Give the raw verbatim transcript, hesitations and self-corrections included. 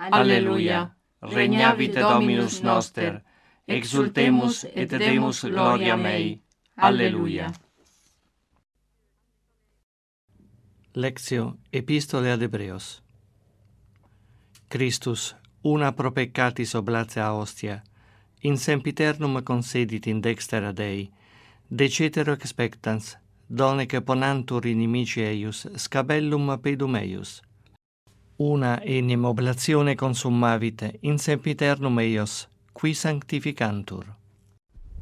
Alleluia. Regnavit Dominus noster, exultemus et demus gloria mei. Alleluia. Lectio Epistole ad Hebreos. Christus, una pro peccatis oblatia hostia, in sempiternum concedit in dextera Dei, de cetero expectans, donec ponantur inimici eius scabellum pedum eius. Una enim oblatione consummavit in sempiternum eios, qui sanctificantur.